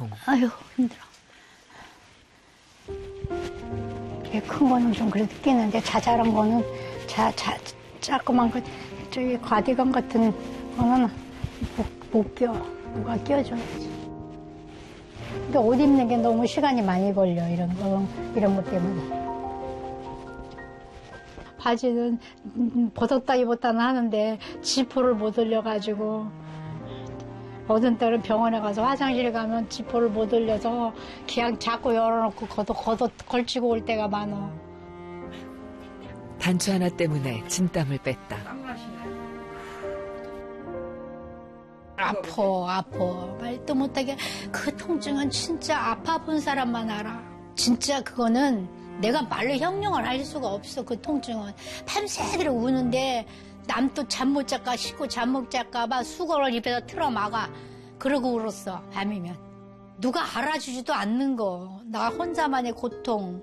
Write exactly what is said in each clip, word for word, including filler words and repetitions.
고통. 아유, 힘들어. 큰 거는 좀 그래도 끼는데 자잘한 거는 자, 자, 자꾸만 그 저기 과디건 같은 거는 못, 못 껴. 누가 끼워줘야지. 근데 옷 입는 게 너무 시간이 많이 걸려. 이런 거 이런 것 때문에. 바지는 벗었다 입었다는 하는데 지퍼를 못 올려가지고 어떤 때는 병원에 가서 화장실 가면 지퍼를 못 올려서 그냥 자꾸 열어놓고 걷어, 걷어 걸치고 올 때가 많어. 단추 하나 때문에 진땀을 뺐다. 아파, 아파. 말도 못하게. 그 통증은 진짜 아파본 사람만 알아. 진짜 그거는 내가 말로 형용을 할 수가 없어, 그 통증은. 밤새도록 우는데 남도 잠 못 잘까 싶고 잠 못 잘까 봐 수건을 입에다 틀어 막아. 그러고 울었어, 밤이면. 누가 알아주지도 않는 거. 나 혼자만의 고통.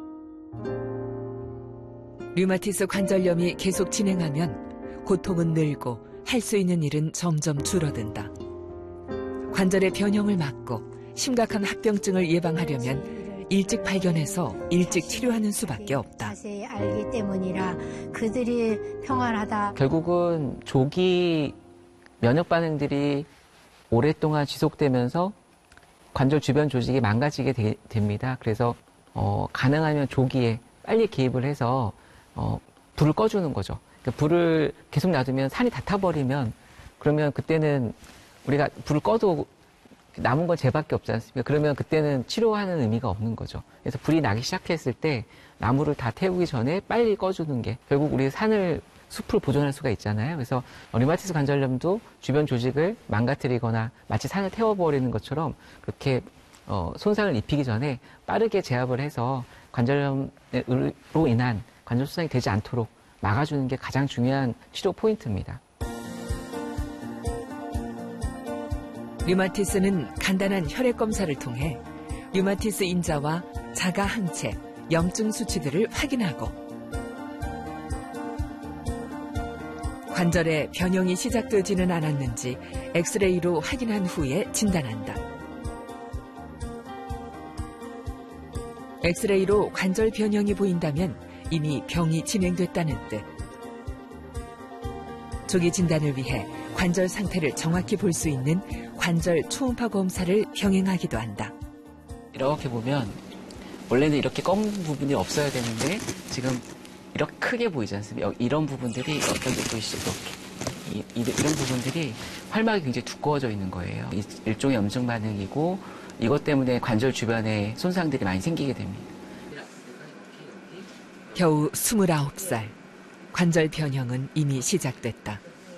류마티스 관절염이 계속 진행하면 고통은 늘고 할 수 있는 일은 점점 줄어든다. 관절의 변형을 막고 심각한 합병증을 예방하려면 일찍 발견해서 일찍 치료하는 수밖에 없다. 자세히 알기 때문이라 그들이 평안하다. 결국은 조기 면역 반응들이 오랫동안 지속되면서 관절 주변 조직이 망가지게 되, 됩니다. 그래서 어, 가능하면 조기에 빨리 개입을 해서 어, 불을 꺼주는 거죠. 그러니까 불을 계속 놔두면 산이 다 타버리면 그러면 그때는 우리가 불을 꺼도 남은 건 쟤밖에 없지 않습니까? 그러면 그때는 치료하는 의미가 없는 거죠. 그래서 불이 나기 시작했을 때 나무를 다 태우기 전에 빨리 꺼주는 게 결국 우리 산을 숲을 보존할 수가 있잖아요. 그래서 류마티스 관절염도 주변 조직을 망가뜨리거나 마치 산을 태워버리는 것처럼 그렇게 어, 손상을 입히기 전에 빠르게 제압을 해서 관절염으로 인한 관절 손상이 되지 않도록 막아주는 게 가장 중요한 치료 포인트입니다. 류마티스는 간단한 혈액 검사를 통해 류마티스 인자와 자가 항체, 염증 수치들을 확인하고 관절에 변형이 시작되지는 않았는지 엑스레이로 확인한 후에 진단한다. 엑스레이로 관절 변형이 보인다면 이미 병이 진행됐다는 뜻. 조기 진단을 위해 관절 상태를 정확히 볼 수 있는 관절 초음파 검사를 병행하기도 한다. 이렇게 보면 원래는 이렇게 검은 부분이 없어야 되는데 지금 이렇게 크게 보이지 않습니까? 이런 부분들이 여기 보이시죠? 이렇게. 이, 이, 이런 부분들이 활막이 굉장히 두꺼워져 있는 거예요. 일종의 염증 반응이고 이것 때문에 관절 주변에 손상들이 많이 생기게 됩니다. 겨우 스물아홉 살. 관절 변형은 이미 시작됐다.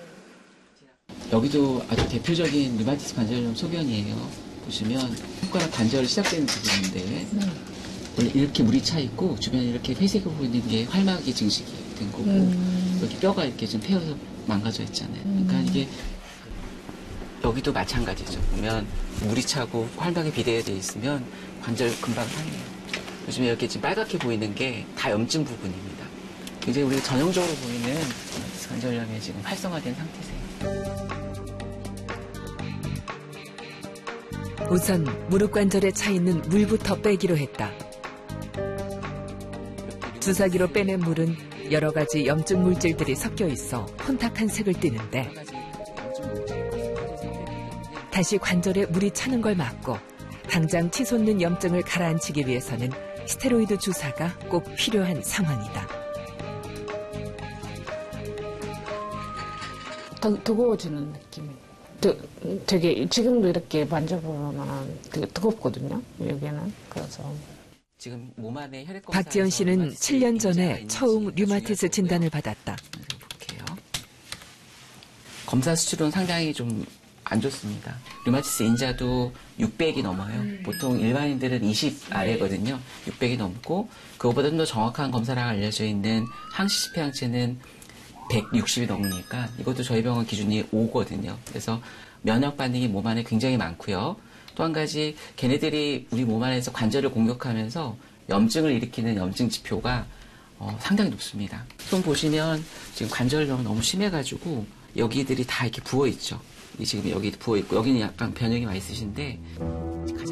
여기도 아주 대표적인 류마티스 관절염 소견이에요. 보시면 손가락 관절 시작되는 부분인데 네. 원래 이렇게 물이 차 있고 주변에 이렇게 회색으로 보이는 게 활막이 증식이 된 거고 음. 여기 뼈가 이렇게 좀 패여서 망가져 있잖아요. 음. 그러니까 이게 여기도 마찬가지죠. 보면 물이 차고 활막이 비대해져 있으면 관절 금방 상해요. 요즘에 이렇게 지금 빨갛게 보이는 게 다 염증 부분입니다. 굉장히 우리가 전형적으로 보이는 류마티스 관절염의 지금 활성화된 상태세요. 우선 무릎 관절에 차 있는 물부터 빼기로 했다. 주사기로 빼낸 물은 여러 가지 염증 물질들이 섞여 있어 혼탁한 색을 띠는데 다시 관절에 물이 차는 걸 막고 당장 치솟는 염증을 가라앉히기 위해서는 스테로이드 주사가 꼭 필요한 상황이다. 더 뜨거워지는 느낌이. 되게 지금도 이렇게 만져보면 되게 뜨겁거든요. 여기는. 그래서 지금 몸 안에 혈액 박지연 씨는 칠 년 전에 처음 류마티스 진단을 받았다. 볼게요. 검사 수치로는 상당히 좀 안 좋습니다. 류마티스 인자도 육백이 넘어요. 음. 보통 일반인들은 이십 아래거든요. 육백이 넘고 그거보다 좀 더 정확한 검사라고 알려져 있는 항씨씨피 항체는 백육십이 넘으니까 이것도 저희 병원 기준이 오거든요. 그래서 면역 반응이 몸 안에 굉장히 많고요. 또 한 가지 걔네들이 우리 몸 안에서 관절을 공격하면서 염증을 일으키는 염증 지표가 어, 상당히 높습니다. 손 보시면 지금 관절염이 너무 심해가지고 여기들이 다 이렇게 부어있죠. 지금 여기 부어있고 여기는 약간 변형이 많이 있으신데